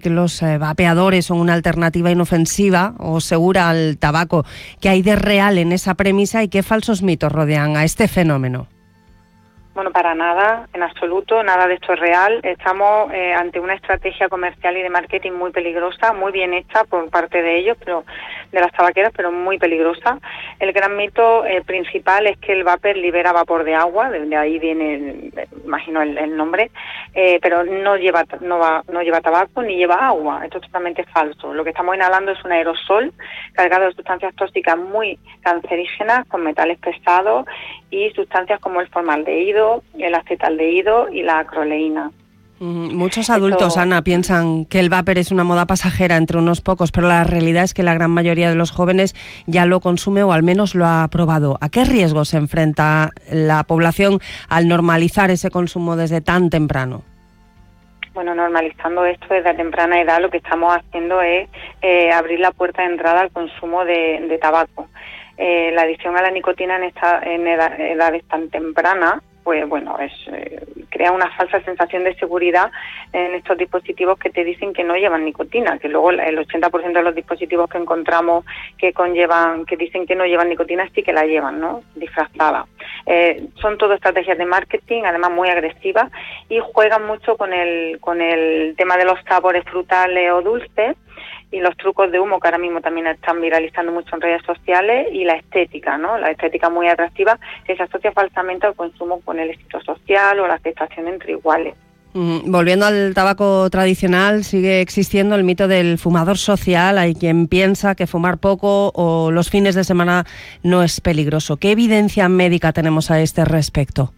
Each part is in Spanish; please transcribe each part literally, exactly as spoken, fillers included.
que los eh, vapeadores son una alternativa inofensiva o segura al tabaco. ¿Qué hay de real en esa premisa y qué falsos mitos rodean a este fenómeno? Bueno, para nada, en absoluto, nada de esto es real. Estamos eh, ante una estrategia comercial y de marketing muy peligrosa, muy bien hecha por parte de ellos, pero de las tabaqueras, pero muy peligrosa. El gran mito eh, principal es que el vapor libera vapor de agua, de ahí viene, el, imagino, el, el nombre, eh, pero no lleva no, va, no lleva tabaco ni lleva agua. Esto es totalmente falso. Lo que estamos inhalando es un aerosol cargado de sustancias tóxicas muy cancerígenas, con metales pesados y sustancias como el formaldehído, el acetaldehído y la acroleína. Muchos adultos, Esto... Ana, piensan que el vapor es una moda pasajera entre unos pocos, pero la realidad es que la gran mayoría de los jóvenes ya lo consume o al menos lo ha probado. ¿A qué riesgos se enfrenta la población al normalizar ese consumo desde tan temprano? Bueno, normalizando esto desde temprana edad, lo que estamos haciendo es eh, abrir la puerta de entrada al consumo de, de tabaco. Eh, la adicción a la nicotina en, esta, en edad, edades tan tempranas, pues bueno, es, eh, crea una falsa sensación de seguridad en estos dispositivos que te dicen que no llevan nicotina, que luego el ochenta por ciento de los dispositivos que encontramos que conllevan, que dicen que no llevan nicotina, sí que la llevan, ¿no? Disfrazada. Eh, son todo estrategias de marketing, además muy agresivas, y juegan mucho con el, con el tema de los sabores frutales o dulces, y los trucos de humo que ahora mismo también están viralizando mucho en redes sociales, y la estética, ¿no? La estética muy atractiva que se asocia falsamente al consumo con el éxito social o la aceptación entre iguales. Mm, volviendo al tabaco tradicional, sigue existiendo el mito del fumador social. Hay quien piensa que fumar poco o los fines de semana no es peligroso. ¿Qué evidencia médica tenemos a este respecto?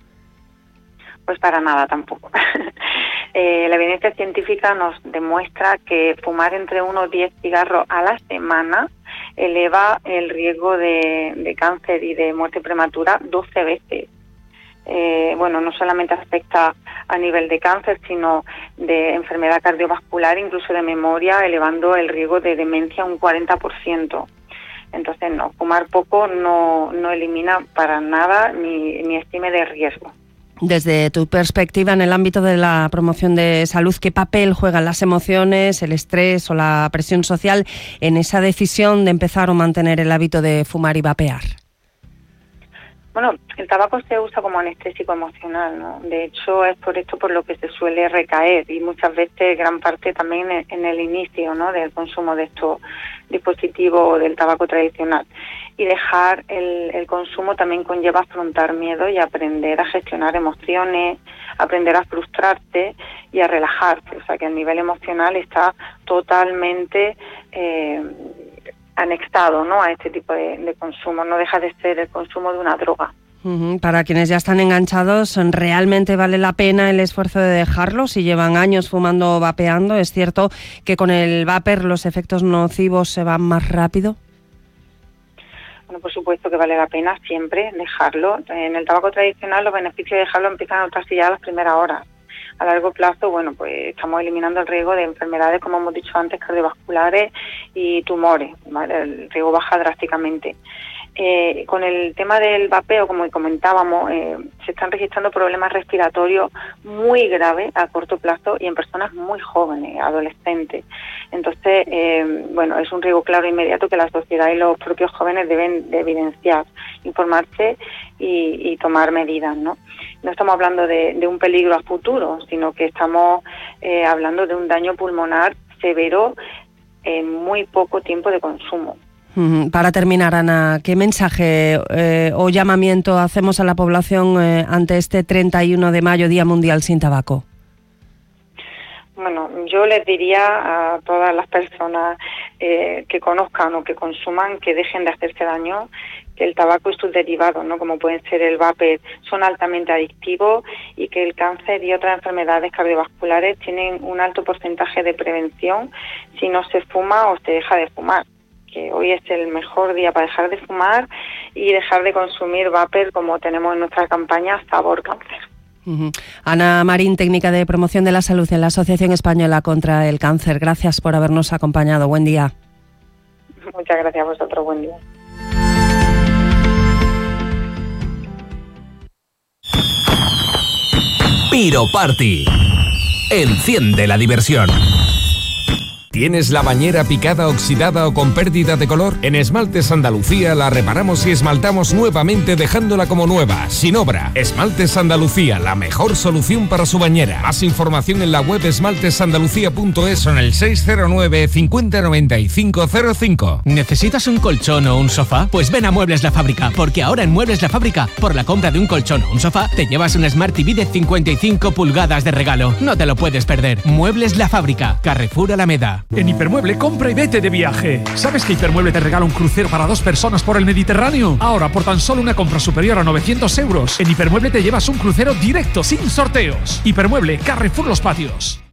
Pues para nada tampoco. Eh, la evidencia científica nos demuestra que fumar entre uno y diez cigarros a la semana eleva el riesgo de, de cáncer y de muerte prematura doce veces. Eh, bueno, no solamente afecta a nivel de cáncer, sino de enfermedad cardiovascular, incluso de memoria, elevando el riesgo de demencia un cuarenta por ciento. Entonces, no, fumar poco no, no elimina para nada ni, ni estime de riesgo. Desde tu perspectiva en el ámbito de la promoción de salud, ¿qué papel juegan las emociones, el estrés o la presión social en esa decisión de empezar o mantener el hábito de fumar y vapear? Bueno, el tabaco se usa como anestésico emocional, ¿no? De hecho, es por esto por lo que se suele recaer, y muchas veces gran parte también en el inicio, ¿no?, del consumo de estos dispositivos del tabaco tradicional. Y dejar el, el consumo también conlleva afrontar miedo y aprender a gestionar emociones, aprender a frustrarte y a relajarte. O sea, que a nivel emocional está totalmente eh, anexado, ¿no?, a este tipo de, de consumo. No deja de ser el consumo de una droga. Uh-huh. Para quienes ya están enganchados, ¿realmente vale la pena el esfuerzo de dejarlo si llevan años fumando o vapeando? ¿Es cierto que con el vapor los efectos nocivos se van más rápido? Bueno, por supuesto que vale la pena siempre dejarlo. En el tabaco tradicional los beneficios de dejarlo empiezan a notarse ya a las primeras horas. A largo plazo, bueno, pues estamos eliminando el riesgo de enfermedades, como hemos dicho antes, cardiovasculares y tumores, ¿vale? El riesgo baja drásticamente. Eh, con el tema del vapeo, como comentábamos, eh, se están registrando problemas respiratorios muy graves a corto plazo y en personas muy jóvenes, adolescentes. Entonces, eh, bueno, es un riesgo claro e inmediato que la sociedad y los propios jóvenes deben de evidenciar, informarse y, y tomar medidas, ¿no? No estamos hablando de, de un peligro a futuro, sino que estamos eh, hablando de un daño pulmonar severo en muy poco tiempo de consumo. Para terminar, Ana, ¿qué mensaje eh, o llamamiento hacemos a la población eh, ante este treinta y uno de mayo, Día Mundial sin Tabaco? Bueno, yo les diría a todas las personas eh, que conozcan o que consuman que dejen de hacerse daño, que el tabaco y sus derivados, ¿no?, como pueden ser el vapor, son altamente adictivos y que el cáncer y otras enfermedades cardiovasculares tienen un alto porcentaje de prevención si no se fuma o se deja de fumar. Que hoy es el mejor día para dejar de fumar y dejar de consumir vapor, como tenemos en nuestra campaña Sabor Cáncer. Uh-huh. Ana Marín, técnica de promoción de la salud en la Asociación Española contra el Cáncer. Gracias por habernos acompañado. Buen día. Muchas gracias a vosotros. Buen día. Piro Party. Enciende la diversión. ¿Tienes la bañera picada, oxidada o con pérdida de color? En Esmaltes Andalucía la reparamos y esmaltamos nuevamente dejándola como nueva, sin obra. Esmaltes Andalucía, la mejor solución para su bañera. Más información en la web esmaltesandalucía punto es o en el seis cero nueve, cincuenta, noventa y cinco cero cinco. ¿Necesitas un colchón o un sofá? Pues ven a Muebles La Fábrica, porque ahora en Muebles La Fábrica, por la compra de un colchón o un sofá, te llevas un Smart T V de cincuenta y cinco pulgadas de regalo. No te lo puedes perder. Muebles La Fábrica, Carrefour Alameda. En Hipermueble, compra y vete de viaje. ¿Sabes que Hipermueble te regala un crucero para dos personas por el Mediterráneo? Ahora, por tan solo una compra superior a novecientos euros, en Hipermueble te llevas un crucero directo, sin sorteos. Hipermueble, Carrefour Los Patios.